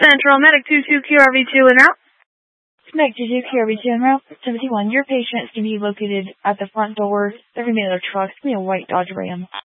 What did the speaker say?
Central Medic 22 QRV2 en route. Medic 22 QRV2 en route. 71, your patient is going to be located at the front door. There are going to be another truck. It's going to be a white Dodge Ram.